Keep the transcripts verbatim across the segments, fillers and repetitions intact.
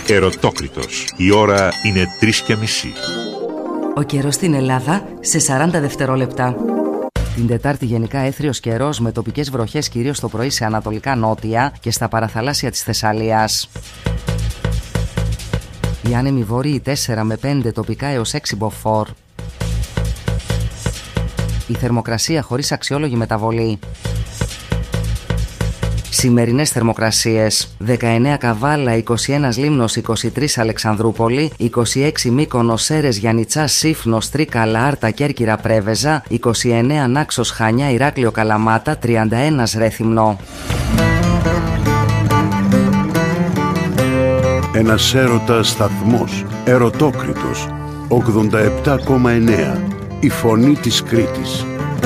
Ερωτόκριτος. Η ώρα είναι τρεις και μισή. Ο καιρός στην Ελλάδα σε σαράντα δευτερόλεπτα. Την Τετάρτη γενικά έθριος καιρός με τοπικές βροχές κυρίως το πρωί σε ανατολικά νότια και στα παραθαλάσσια της Θεσσαλίας. Οι άνεμοι βόρειοι τέσσερα με πέντε, τοπικά έως έξι μποφόρ. Η θερμοκρασία χωρίς αξιόλογη μεταβολή. Σημερινές θερμοκρασίες: δεκαεννέα Καβάλα, είκοσι ένα Λίμνος, είκοσι τρία Αλεξανδρούπολη, είκοσι έξι Μύκονος, Σέρρες, Γιαννιτσάς, Σύφνος, Τρίκαλα, Άρτα, Κέρκυρα, Πρέβεζα, είκοσι εννέα Νάξος, Χανιά, Ηράκλειο, Καλαμάτα, τριάντα ένα Ρέθυμνο. Ένας έρωτας σταθμός, Ερωτόκριτος, ογδόντα επτά κόμμα εννέα, η φωνή της Κρήτης.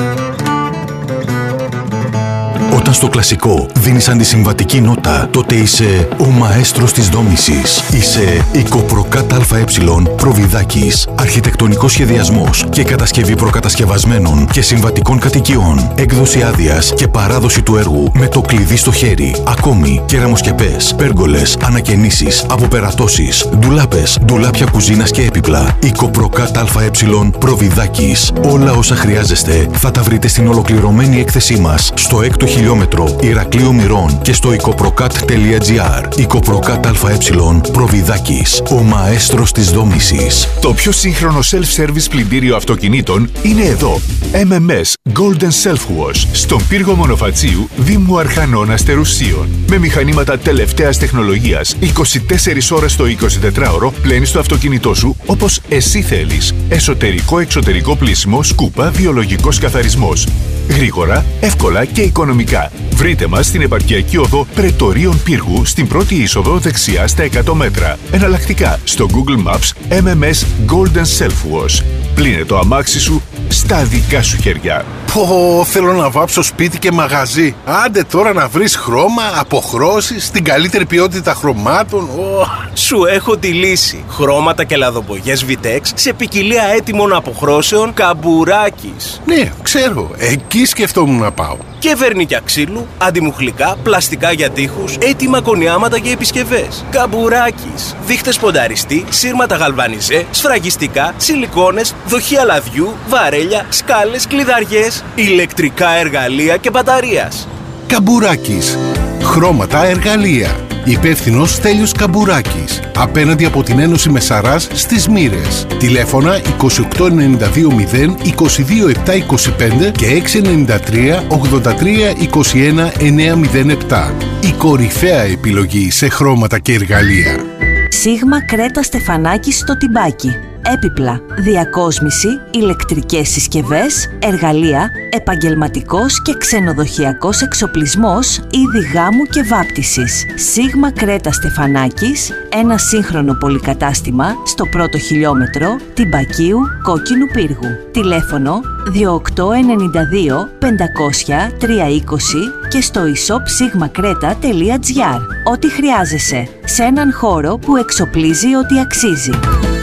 Όταν στο κλασικό δίνεις αντισυμβατική νότα, τότε είσαι ο μαέστρος της δόμησης. Είσαι η Κοπροκάτ ΑΕ Προβιδάκης. Αρχιτεκτονικός σχεδιασμός και κατασκευή προκατασκευασμένων και συμβατικών κατοικιών. Έκδοση άδειας και παράδοση του έργου με το κλειδί στο χέρι. Ακόμη κεραμοσκεπές, πέργολες, ανακαινήσεις, αποπερατώσεις, ντουλάπες, ντουλάπια κουζίνας και έπιπλα. Η Κοπροκάτ ΑΕ Προβιδάκης. Όλα όσα χρειάζεστε θα τα βρείτε στην ολοκληρωμένη έκθεσή μας στο έκτο χιλιόμετρο Ηρακλείου Μυρών και στο οικοπροκάτ τελεία τζι άρ. Οικοπροκάτ ΑΕ Προβιδάκης, ο μαέστρος της δόμησης. Το πιο σύγχρονο self-service πλυντήριο αυτοκινήτων είναι εδώ. εμ εμ ες Golden Self Wash στον πύργο Μονοφατσίου, Δήμου Αρχανών Αστερουσίων. Με μηχανήματα τελευταίας τεχνολογίας, είκοσι τέσσερις ώρες το εικοσιτετράωρο πλένεις το αυτοκίνητό σου όπως εσύ θέλεις. Εσωτερικό-εξωτερικό πλύσιμο, σκούπα, βιολογικός καθαρισμός. Γρήγορα, εύκολα και οικονομικά. Βρείτε μας στην επαρχιακή οδό Πρετορίων Πύργου, στην πρώτη είσοδο δεξιά στα εκατό μέτρα. Εναλλακτικά στο Google Maps εμ εμ ες Golden Self Wash. Πλύνε το αμάξι σου στα δικά σου χέρια. Πω, θέλω να βάψω σπίτι και μαγαζί. Άντε τώρα να βρεις χρώμα, αποχρώσεις, την καλύτερη ποιότητα χρωμάτων. Oh. Σου έχω τη λύση. Χρώματα και λαδοπογιές Vitex σε ποικιλία έτοιμων αποχρώσεων Καμπουράκης. Ναι, ξέρω. Εκεί σκεφτόμουν να πάω. Και βερνίκια ξύλου, αντιμουχλικά, πλαστικά για τοίχους, έτοιμα κονιάματα και επισκευές. Καμπουράκης. Δείχτες πονταριστή, σύρματα γαλβανιζέ, σφραγιστικά, σιλικόνες, δοχεία λαδιού, βαρέλια, σκάλες, κλειδαριές, ηλεκτρικά εργαλεία και μπαταρίας. Καμπουράκης. Χρώματα, εργαλεία. Υπεύθυνος Στέλιος Καμπουράκης. Απέναντι από την Ένωση Μεσαράς στις Μοίρες. Τηλέφωνα είκοσι οκτώ ενενήντα δύο μηδέν είκοσι δύο επτά είκοσι πέντε και έξι ενενήντα τρία ογδόντα τρία είκοσι ένα εννιακόσια επτά. Η κορυφαία επιλογή σε χρώματα και εργαλεία. Σίγμα Κρέτα Στεφανάκης στο Τιμπάκι. Έπιπλα, διακόσμηση, ηλεκτρικές συσκευές, εργαλεία, επαγγελματικός και ξενοδοχειακός εξοπλισμός, είδη γάμου και βάπτισης. Σίγμα Κρέτα Στεφανάκης, ένα σύγχρονο πολυκατάστημα στο πρώτο χιλιόμετρο Τιμπακίου Κόκκινου Πύργου. Τηλέφωνο δύο οκτώ ενενήντα δύο πεντακόσια τριακόσια είκοσι και στο e-shop σίγμα κρέτα τελεία τζι άρ. Ό,τι χρειάζεσαι σε έναν χώρο που εξοπλίζει ό,τι αξίζει.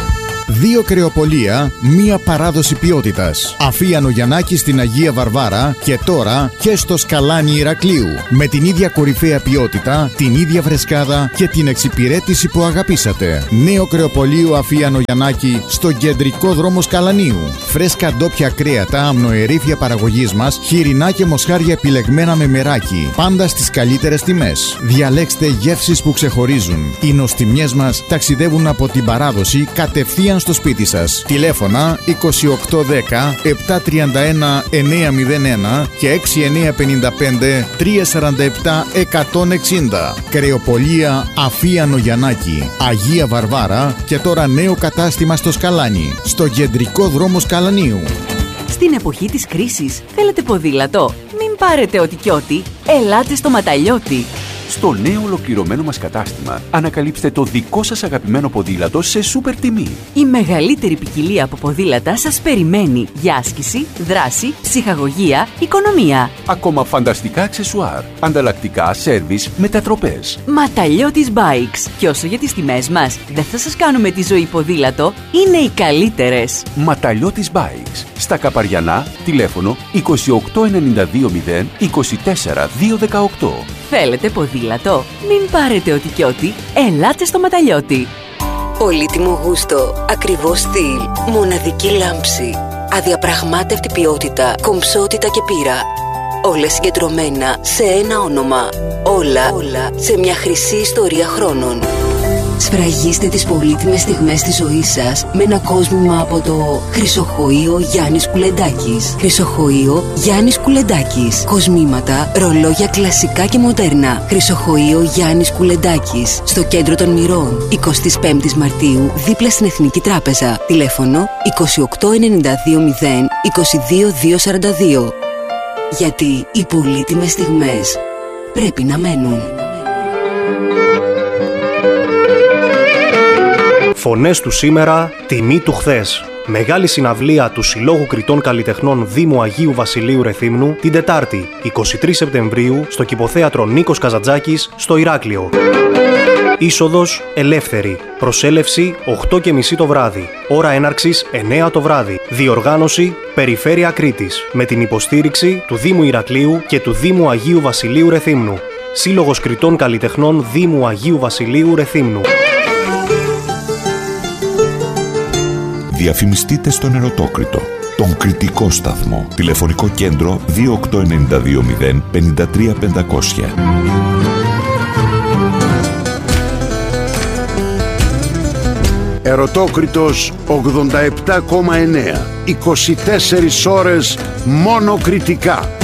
Δύο κρεοπολία, μία παράδοση ποιότητας. Αφίανο Γιαννάκη στην Αγία Βαρβάρα και τώρα και στο Σκαλάνι Ηρακλείου. Με την ίδια κορυφαία ποιότητα, την ίδια φρεσκάδα και την εξυπηρέτηση που αγαπήσατε. Νέο κρεοπολείο Αφίανο Γιαννάκη στο κεντρικό δρόμο Σκαλανίου. Φρέσκα ντόπια κρέατα, αμνοερήφια παραγωγής μας, χοιρινά και μοσχάρια επιλεγμένα με μεράκι. Πάντα στις καλύτερες τιμές. Διαλέξτε γεύσεις που ξεχωρίζουν. Οι νοστιμιές μας ταξιδεύουν από την παράδοση κατευθείαν στο σπίτι σας. Τηλέφωνα είκοσι οκτώ δέκα επτακόσια τριάντα ένα εννιακόσια ένα και έξι εννιακόσια πενήντα πέντε τριακόσια σαράντα επτά εκατόν εξήντα. Κρεοπολία Αφίανο Γιαννάκη, Αγία Βαρβάρα και τώρα νέο κατάστημα στο Σκαλάνι, στο κεντρικό δρόμο Σκαλανίου. Στην εποχή της κρίσης θέλετε ποδήλατο? Μην πάρετε ό,τι κι ό,τι. Ελάτε στο Ματαλιώτη. Στο νέο ολοκληρωμένο μας κατάστημα ανακαλύψτε το δικό σας αγαπημένο ποδήλατο σε σούπερ τιμή. Η μεγαλύτερη ποικιλία από ποδήλατα σας περιμένει για άσκηση, δράση, ψυχαγωγία, οικονομία. Ακόμα φανταστικά αξεσουάρ, ανταλλακτικά, σέρβις, μετατροπές. Ματαλιώτης Bikes. Και όσο για τις τιμές μας, δεν θα σας κάνουμε τη ζωή ποδήλατο, είναι οι καλύτερες. Ματαλιώτης Bikes. Στα Καπαριανά, τηλέφωνο είκοσι οκτώ ενενήντα δύο μηδέν είκοσι τέσσερα διακόσια δεκαοκτώ. Θέλετε ποδήλατο? ποδήλατο, μην πάρετε ό,τι κι ό,τι, ελάτε στο Ματαλιώτη. Πολύτιμο γούστο, ακριβό στυλ, μοναδική λάμψη, αδιαπραγμάτευτη ποιότητα, κομψότητα και πείρα. Όλα συγκεντρωμένα σε ένα όνομα. Όλα, όλα σε μια χρυσή ιστορία χρόνων. Σφραγίστε τις πολύτιμες στιγμές της ζωής σας με ένα κόσμημα από το Χρυσοχοείο Γιάννης Κουλεντάκης. Χρυσοχοείο Γιάννης Κουλεντάκης. Κοσμήματα, ρολόγια κλασικά και μοντέρνα. Χρυσοχοείο Γιάννης Κουλεντάκης. Στο κέντρο των Μυρών. εικοστή πέμπτη Μαρτίου, δίπλα στην Εθνική Τράπεζα. Τηλέφωνο είκοσι οκτώ ενενήντα δύο μηδέν είκοσι δύο διακόσια σαράντα δύο. Γιατί οι πολύτιμες στιγμές πρέπει να μένουν. Φωνές του σήμερα, τιμή του χθες. Μεγάλη συναυλία του Συλλόγου Κριτών Καλλιτεχνών Δήμου Αγίου Βασιλείου Ρεθύμνου την Τετάρτη, εικοστή τρίτη Σεπτεμβρίου, στο Κηποθέατρο Νίκος Καζαντζάκης, στο Ηράκλειο. Είσοδος ελεύθερη. Προσέλευση οκτώ και μισή το βράδυ. Ώρα έναρξης εννέα το βράδυ. Διοργάνωση Περιφέρεια Κρήτης. Με την υποστήριξη του Δήμου Ηρακλείου και του Δήμου Αγίου Βασιλείου Ρεθύμνου. Σύλλογος Κριτών Καλλιτεχνών Δήμου Αγίου Βασιλείου Ρεθύμνου. Διαφημιστείτε στον Ερωτόκριτο, τον κριτικό σταθμό. Τηλεφωνικό κέντρο δύο οκτώ εννιά δύο μηδέν πέντε τρία πεντακόσια. Ερωτόκριτος ογδόντα επτά κόμμα εννέα. είκοσι τέσσερις ώρες μόνο κριτικά.